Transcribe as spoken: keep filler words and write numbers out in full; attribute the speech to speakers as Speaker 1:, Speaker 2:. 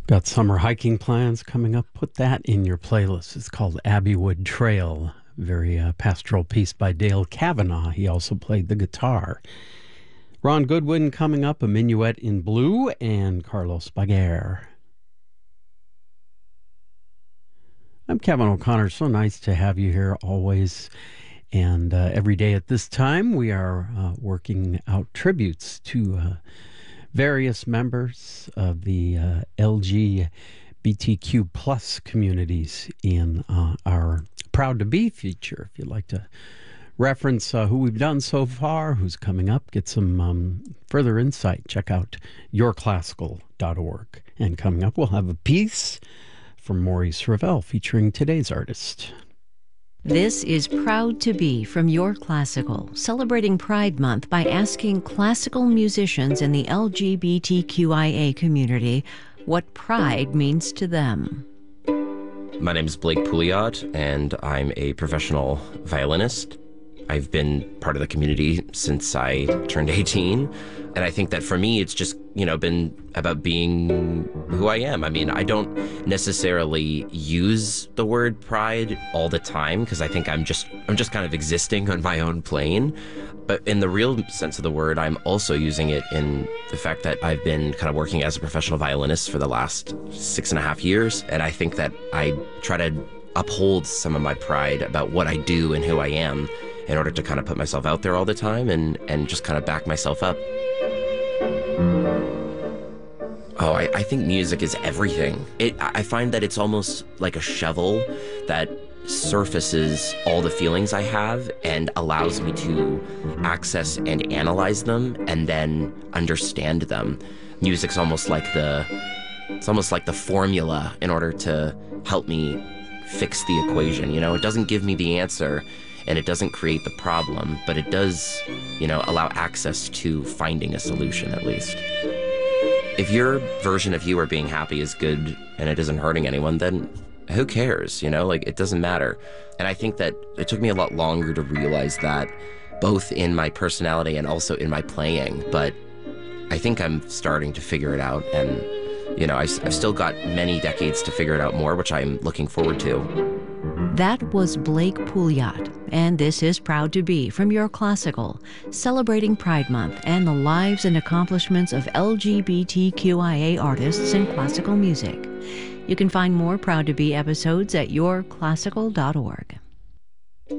Speaker 1: Got summer hiking plans coming up? Put that in your playlist. It's called Abbeywood Trail. Very uh, pastoral piece by Dale Kavanaugh. He also played the guitar. Ron Goodwin coming up, A Minuet in Blue, and Carlos Baguer. I'm Kevin O'Connor. So nice to have you here always. And uh, every day at this time, we are uh, working out tributes to uh, various members of the uh, L G B T Q plus communities in uh, our Proud to Be feature. If you'd like to reference uh, who we've done so far, who's coming up, get some um, further insight, check out your classical dot org. And coming up, we'll have a piece from Maurice Ravel featuring today's artist.
Speaker 2: This is Proud to Be from Your Classical, celebrating Pride Month by asking classical musicians in the L G B T Q I A community what pride means to them.
Speaker 3: My name is Blake Pouliot, and I'm a professional violinist. I've been part of the community since I turned eighteen, and I think that for me, it's just, you know, been about being who I am. I mean, I don't necessarily use the word pride all the time because I think I'm just I'm just kind of existing on my own plane. But in the real sense of the word, I'm also using it in the fact that I've been kind of working as a professional violinist for the last six and a half years, and I think that I try to uphold some of my pride about what I do and who I am, in order to kind of put myself out there all the time and, and just kind of back myself up. Oh, I, I think music is everything. It, I find that it's almost like a shovel that surfaces all the feelings I have and allows me to access and analyze them and then understand them. Music's almost like the, it's almost like the formula in order to help me fix the equation. You know, it doesn't give me the answer, and it doesn't create the problem, but it does, you know, allow access to finding a solution, at least. If your version of you or being happy is good and it isn't hurting anyone, then who cares, you know? Like, it doesn't matter. And I think that it took me a lot longer to realize that, both in my personality and also in my playing, but I think I'm starting to figure it out, and, you know, I've, I've still got many decades to figure it out more, which I'm looking forward to.
Speaker 2: That was Blake Pouliot, and this is Proud to Be from Your Classical, celebrating Pride Month and the lives and accomplishments of L G B T Q I A artists in classical music. You can find more Proud to Be episodes at your classical dot org.